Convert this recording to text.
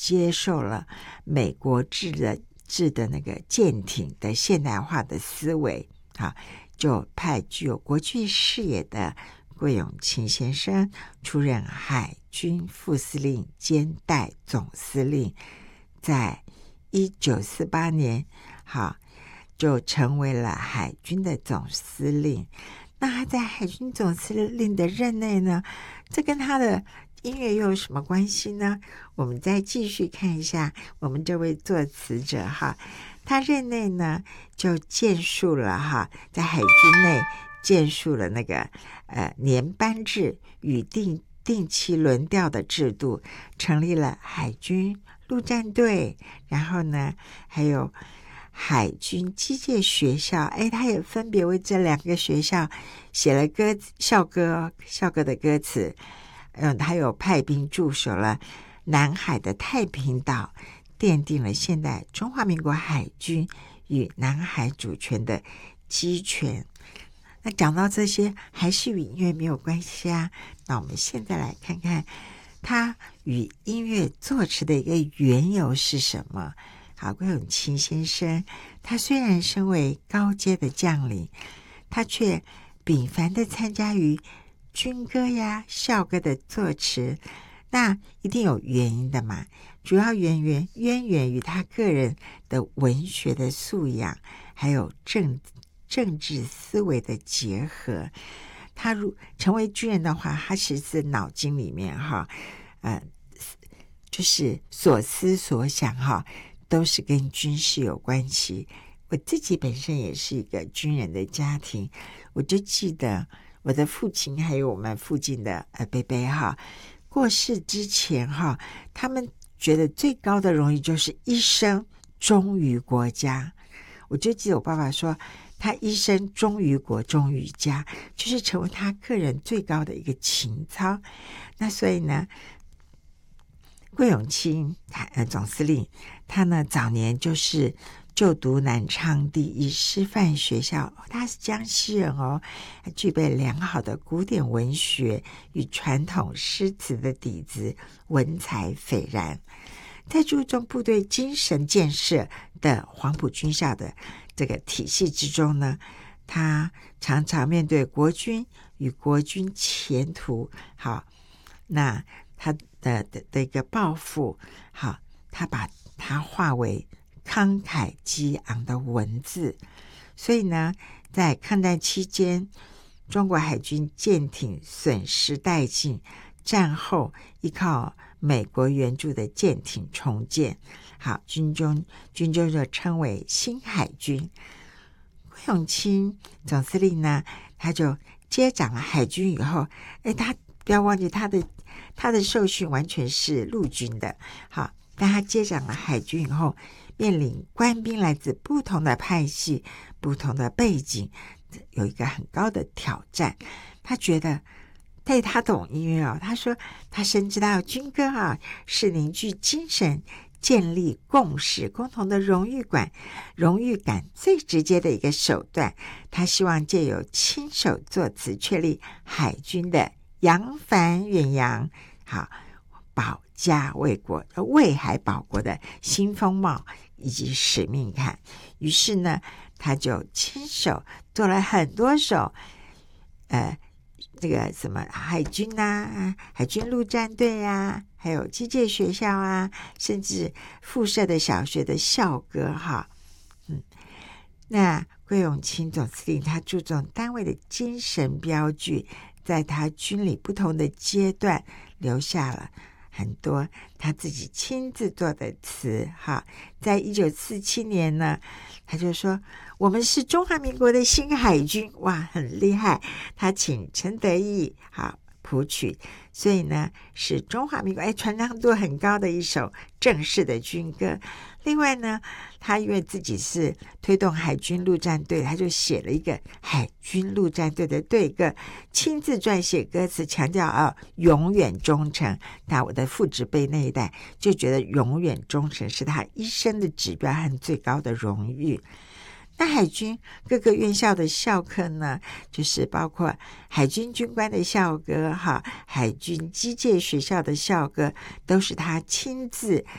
接受了美国制的那个舰艇的现代化的思维，就派具有国际视野的桂永清先生出任海军副司令兼代总司令，在1948年就成为了海军的总司令。那他在海军总司令的任内呢，这跟他的音乐又有什么关系呢？我们再继续看一下我们这位作词者他任内呢就建树了在海军内建树了那个年班制与定期轮调的制度，成立了海军陆战队，然后呢还有海军机械学校，他也分别为这2个学校写了校歌的歌词。他有派兵驻守了南海的太平岛，奠定了现代中华民国海军与南海主权的基权。那讲到这些还是与音乐没有关系啊，那我们现在来看看他与音乐作词的一个缘由是什么。桂永清先生他虽然身为高阶的将领，他却频繁的参加于军歌呀校歌的作词，那一定有原因的嘛，主要渊源于他个人的文学的素养，还有政治思维的结合。他成为军人的话，他其实脑筋里面就是所思所想都是跟军事有关系。我自己本身也是一个军人的家庭，我就记得我的父亲还有我们附近的伯伯过世之前他们觉得最高的荣誉就是一生忠于国家。我就记得我爸爸说他一生忠于国忠于家，就是成为他个人最高的一个情操。那所以呢，桂永清总司令他呢早年就是就读南昌第一师范学校，他是江西人具备良好的古典文学与传统诗词的底子，文采斐然。在注重部队精神建设的黄埔军校的这个体系之中呢，他常常面对国军与国军前途那他的一个抱负他把它化为慷慨激昂的文字。所以呢，在抗战期间，中国海军舰艇损失殆尽，战后依靠美国援助的舰艇重建，军中就称为新海军。桂永清总司令呢，他就接掌了海军以后，他不要忘记他的受训完全是陆军的，但他接掌了海军以后，面临官兵来自不同的派系、不同的背景，有一个很高的挑战。他觉得他懂音乐他说他深知到军歌是凝聚精神、建立共识、共同的荣誉感最直接的一个手段。他希望借由亲手作词，确立海军的扬帆远扬，保家卫国、为海保国的新风貌以及使命感。于是呢，他就亲手做了很多首这个什么海军海军陆战队还有机械学校甚至附设的小学的校歌那桂永清总司令他注重单位的精神标句，在他军里不同的阶段留下了很多他自己亲自做的词在1947年呢，他就说我们是中华民国的新海军，哇，很厉害。他请陈德义谱曲，所以呢是中华民国传唱度很高的一首正式的军歌。另外呢，他因为自己是推动海军陆战队，他就写了一个海军陆战队的队歌，亲自撰写歌词，强调永远忠诚。那我的父执辈那一代就觉得永远忠诚是他一生的指标和最高的荣誉。那海军各个院校的校课呢，就是包括海军军官的校歌海军机械学校的校歌，都是他亲自